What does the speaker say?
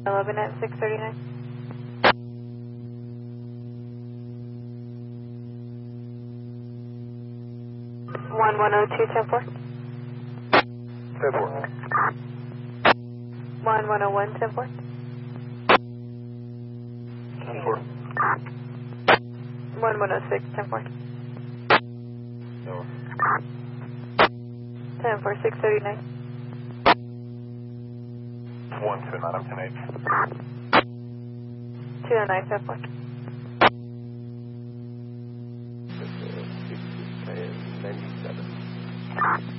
11 at 639. 1102, 10-4. 10-4. 1101, 10-4. 10-4. 1106, 10-4. 10-4, 639. 129, I'm 10-8. 209, 10-4. 97.